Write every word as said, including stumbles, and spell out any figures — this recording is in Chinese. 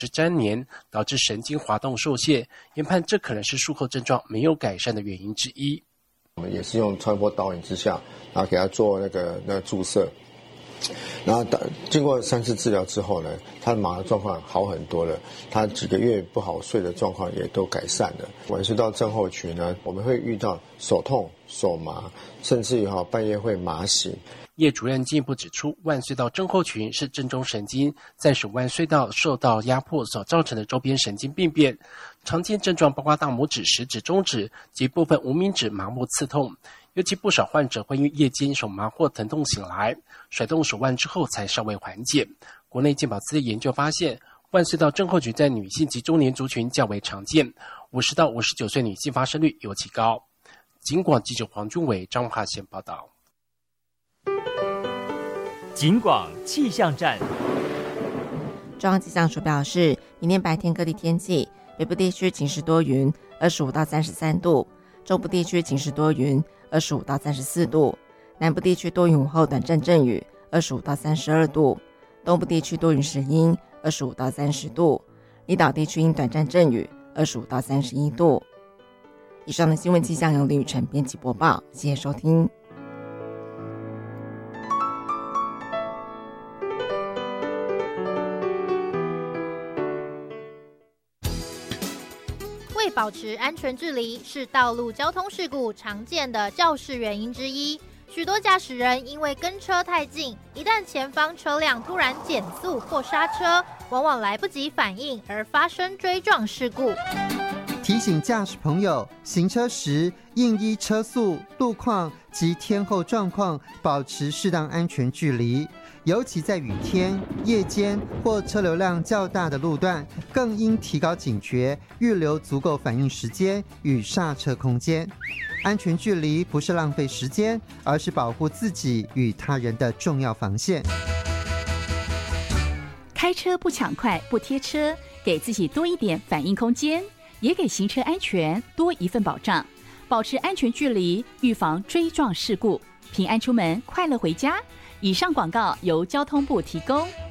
粘连，导致神经滑动受限，研判这可能是术后症状没有改善的原因之一。 我们也是用超音波导引之下，然后给他做那个那个注射。然后经过三次治疗之后呢，他的麻的状况好很多了，他几个月不好睡的状况也都改善了。晚睡到症候群呢，我们会遇到手痛、手麻，甚至于哈半夜会麻醒。 叶主任进一步指出，腕隧道症候群是正中神经在手腕隧道受到压迫所造成的周边神经病变，常见症状包括大拇指、食指、中指及部分无名指麻木刺痛。尤其不少患者会因夜间手麻或疼痛醒来，甩动手腕之后才稍微缓解。国内健保资料研究发现，腕隧道症候群在女性及中年族群较为常见，五十到五十九岁女性发生率尤其高。警广记者黄俊伟、张华贤报道。 警广气象站， 中央气象署表示，明天白天各地天气，北部地区晴时多云，二十五到三十三度；中部地区晴时多云，二十五到三十四度；南部地区多云午后短暂阵雨，二十五到三十二度；东部地区多云时阴，二十五到三十度；离岛地区因短暂阵雨，二十五到三十一度。以上的新闻气象由李宇辰编辑播报，谢谢收听。 为保持安全距离是道路交通事故常见的肇事原因之一。许多驾驶人因为跟车太近，一旦前方车辆突然减速或刹车，往往来不及反应而发生追撞事故。 提醒驾驶朋友，行车时应依车速、路况及天候状况保持适当安全距离，尤其在雨天、夜间或车流量较大的路段，更应提高警觉，预留足够反应时间与刹车空间。安全距离不是浪费时间，而是保护自己与他人的重要防线。 开车不抢快、不贴车，给自己多一点反应空间，也给行车安全多一份保障。保持安全距离，预防追撞事故，平安出门，快乐回家。以上广告由交通部提供。